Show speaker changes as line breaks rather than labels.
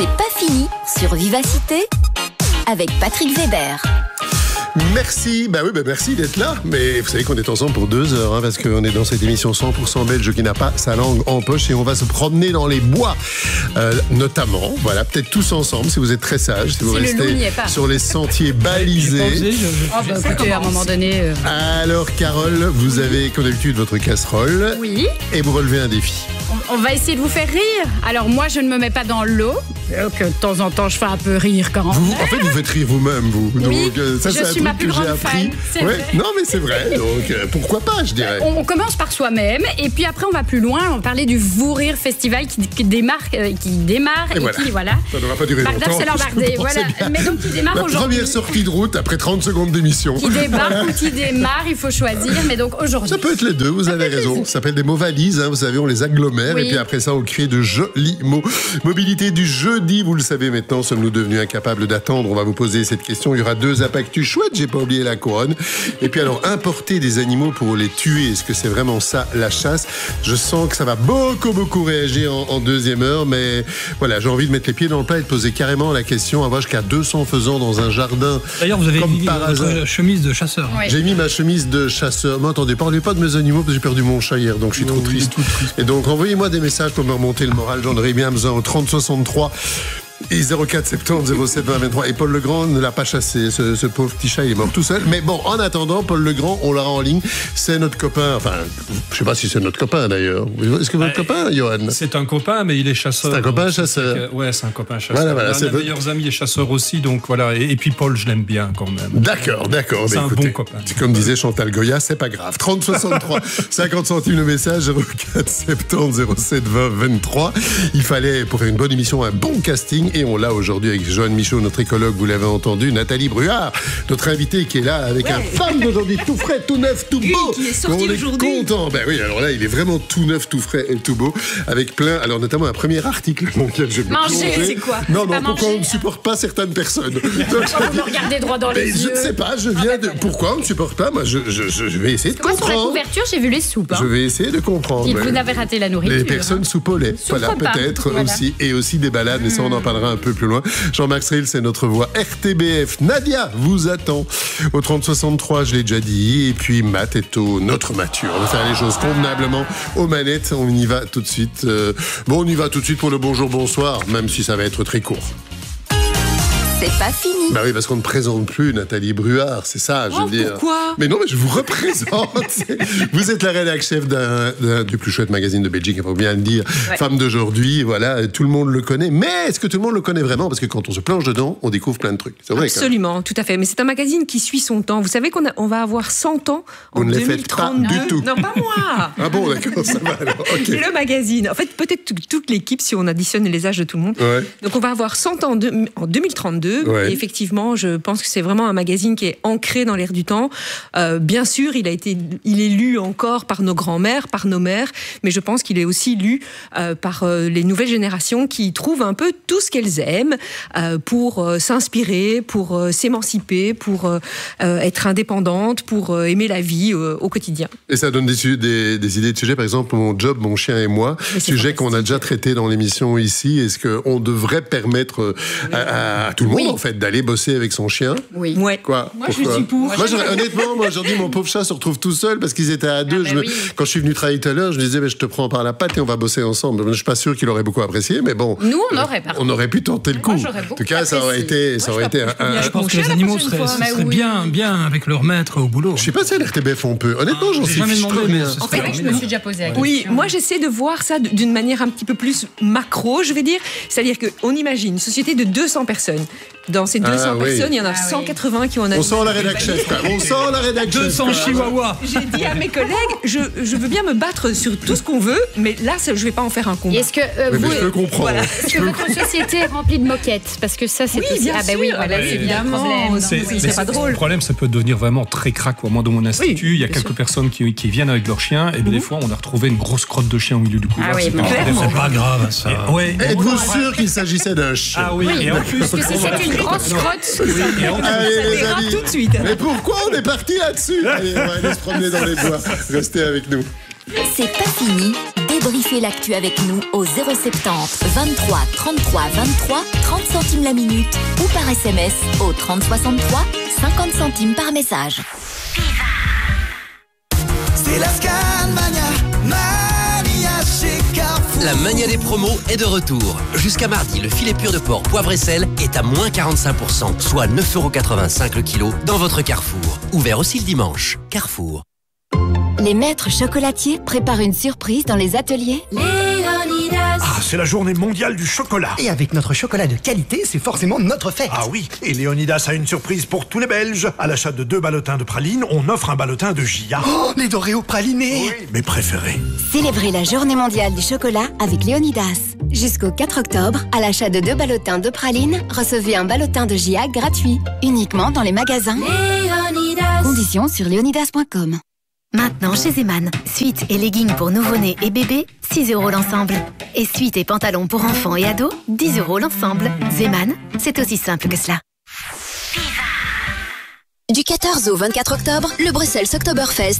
C'est pas fini sur Vivacité avec Patrick Weber.
Merci, merci d'être là. Mais vous savez qu'on est ensemble pour 2 heures, parce qu'on est dans cette émission 100% belge qui n'a pas sa langue en poche et on va se promener dans les bois, notamment. Voilà, peut-être tous ensemble si vous êtes très sages, si vous restez sur les sentiers balisés.
Écoutez, à un moment donné.
Alors, Carole, vous avez comme d'habitude votre casserole.
Oui.
Et vous relevez un défi.
On va essayer de vous faire rire. Alors moi, je ne me mets pas dans l'eau. Que de temps en temps, je fais un peu rire quand même.
En fait, vous faites rire vous-même, vous.
Oui,
donc, ça,
je suis ma plus grande fan.
Non, mais c'est vrai. Donc, pourquoi pas, je dirais.
On commence par soi-même. Et puis après, on va plus loin. On va parler du Vous Rire Festival qui démarre et qui voilà.
Ça ne va pas durer longtemps.
Voilà. Mais donc, qui démarre aujourd'hui.
La première sortie de route après 30 secondes d'émission.
Qui débarque ou qui démarre, il faut choisir. Mais donc, aujourd'hui.
Ça peut être les deux, vous avez raison. Ça s'appelle des mots valises, vous savez, on les agglomère. Oui. Et puis après ça, on crée de jolis mots. Mobilité du jeudi, vous le savez maintenant, sommes-nous devenus incapables d'attendre? On va vous poser cette question. Il y aura 2 impactus chouettes, j'ai pas oublié la couronne. Et puis alors, importer des animaux pour les tuer, est-ce que c'est vraiment ça, la chasse? Je sens que ça va beaucoup réagir en deuxième heure, mais voilà, j'ai envie de mettre les pieds dans le plat et de poser carrément la question, avoir jusqu'à 200 faisans dans un jardin.
D'ailleurs, vous avez mis votre chemise de chasseur.
Oui.
J'ai mis ma chemise de chasseur. Mais attendez, parlez pas de mes animaux, parce que j'ai perdu mon chat hier, donc je suis trop triste. Et donc, envoyez-moi des messages pour me remonter le moral. J'en aurais bien besoin au 30 63 et 04 70 07 20 23. Et Paul Legrand ne l'a pas chassé, ce pauvre petit chat, il est mort tout seul. Mais bon, en attendant, Paul Legrand, on l'aura en ligne. C'est notre copain, enfin, je sais pas si c'est notre copain d'ailleurs. Est-ce que votre copain, Johan?
C'est un copain, mais il est chasseur.
C'est un copain chasseur.
Ouais, c'est un copain chasseur.
Voilà,
c'est meilleurs amis et chasseur aussi, donc voilà. Et puis Paul, je l'aime bien quand même.
D'accord.
C'est un bon copain.
Comme disait Chantal Goya, c'est pas grave. 30 63 50 centimes le message, 04 70 07 20 23. Il fallait, pour faire une bonne émission, un bon casting, et on l'a aujourd'hui avec Johan Michaud, notre écologue, vous l'avez entendu, Nathalie Bruard, notre invitée qui est là avec un femme d'aujourd'hui tout frais, tout neuf, tout beau.
Qui est sorti aujourd'hui.
On est content. Ben oui, alors là, il est vraiment tout neuf, tout frais et tout beau, avec plein, alors notamment un premier article dans lequel je vais
manger, c'est quoi?
Non, pourquoi on ne supporte pas certaines personnes?
Donc, vous me regardez droit dans les yeux.
Je ne sais pas, pourquoi on ne supporte pas? Moi, je vais essayer de comprendre.
Sur la couverture, j'ai vu les soupes.
Je vais essayer de comprendre.
Et vous avez raté la nourriture.
Les personnes soupent au lait. Voilà, peut-être aussi. Et aussi des balades, mais ça, on en parlera un peu plus loin. Jean-Max Rill, c'est notre voix RTBF. Nadia vous attend au 3063, je l'ai déjà dit. Et puis Matt est notre Mathieu. On va faire les choses convenablement aux manettes. On y va tout de suite. On y va tout de suite pour le bonjour, bonsoir, même si ça va être très court.
C'est pas fini.
Bah oui, parce qu'on ne présente plus Nathalie Bruard, c'est ça, je veux dire.
Pourquoi?
Mais non, mais je vous représente. Vous êtes la rédac chef du plus chouette magazine de Belgique, il faut bien le dire. Ouais. Femme d'aujourd'hui, voilà, tout le monde le connaît. Mais est-ce que tout le monde le connaît vraiment? Parce que quand on se plonge dedans, on découvre plein de trucs. C'est vrai.
Absolument, tout à fait. Mais c'est un magazine qui suit son temps. Vous savez qu'on va avoir 100 ans en 2032. Vous ne les faites pas
du tout.
Non, pas moi.
Ah bon, d'accord, ça va alors. Okay.
Le magazine. En fait, peut-être toute l'équipe, si on additionne les âges de tout le monde. Ouais. Donc, on va avoir 100 ans en 2032. Ouais. Et effectivement, je pense que c'est vraiment un magazine qui est ancré dans l'air du temps. Bien sûr, il est lu encore par nos grands-mères, par nos mères, mais je pense qu'il est aussi lu par les nouvelles générations qui trouvent un peu tout ce qu'elles aiment pour s'inspirer, pour s'émanciper, pour être indépendantes, pour aimer la vie au quotidien.
Et ça donne des idées de sujets, par exemple, Mon job, mon chien et moi, sujet qu'on a déjà traité dans l'émission ici. Est-ce qu'on devrait permettre à tout le monde, en fait, d'aller bosser avec son chien?
Oui. Ouais.
Quoi?
Moi, je suis pour.
Honnêtement, aujourd'hui, mon pauvre chat se retrouve tout seul parce qu'ils étaient à deux. Quand je suis venu travailler tout à l'heure, je disais, je te prends par la patte et on va bosser ensemble. Je ne suis pas sûr qu'il aurait beaucoup apprécié, mais bon.
Nous, on aurait
pu tenter le coup.
En
tout cas, ça aurait été
Je pense que les animaux seraient bien avec leur maître au boulot.
Je ne sais pas si à l'RTBF on peut. Honnêtement, j'en suis fiche.
En fait, je me suis déjà posé la question.
Oui, moi, j'essaie de voir ça d'une manière un petit peu plus macro, je vais dire. C'est-à-dire qu'on imagine une société de 200 personnes. Dans ces 200 personnes, il y en a 180 qui ont un...
On sent la rédaction. On sent la rédaction.
200 chihuahuas.
J'ai dit à mes collègues, je veux bien me battre sur tout ce qu'on veut, mais là, je ne vais pas en faire un combat.
Est-ce que
je peux comprendre.
Voilà. Est-ce que votre société est remplie de moquettes? Parce que ça, c'est aussi...
Bien sûr.
Voilà, c'est évidemment.
C'est pas drôle.
Le problème, ça peut devenir vraiment très crack. Moi, dans mon institut, il y a quelques personnes qui viennent avec leur chien, et des fois, on a retrouvé une grosse crotte de chien au milieu du couloir.
C'est
pas grave, ça.
Êtes-vous sûr qu'il s'agissait d'un chien?
Ah oui, et en plus...
Parce que si c'est une grosse crotte...
Allez, les amis.
Tout de suite.
Mais pourquoi on est parti là-dessus? Allez, on va aller se promener dans les bois. Restez avec nous.
C'est pas fini. Débriefez l'actu avec nous au 070 23 33 23 30 centimes la minute ou par SMS au 30 63 50 centimes par message.
C'est la Scanmania, Mania chez Carrefour.
La mania des promos est de retour. Jusqu'à mardi, le filet pur de porc poivre et sel est à moins 45%, soit 9,85 € le kilo dans votre Carrefour. Ouvert aussi le dimanche. Carrefour.
Les maîtres chocolatiers préparent une surprise dans les ateliers Léonidas.
Ah, c'est la journée mondiale du chocolat.
Et avec notre chocolat de qualité, c'est forcément notre fête.
Ah oui, et Léonidas a une surprise pour tous les Belges. À l'achat de 2 ballotins de praline, on offre un ballotin de Gia.
Oh, les Doréos pralinés.
Oui, mes préférés.
Célébrez la journée mondiale du chocolat avec Léonidas. Jusqu'au 4 octobre, à l'achat de 2 ballotins de praline, recevez un ballotin de Gia gratuit. Uniquement dans les magasins Léonidas. Conditions sur léonidas.com.
Maintenant chez Zeman, suites et leggings pour nouveau-nés et bébés, 6 € l'ensemble. Et suites et pantalons pour enfants et ados, 10 € l'ensemble. Zeman, c'est aussi simple que cela.
Du 14 au 24 octobre, le Bruxelles Oktoberfest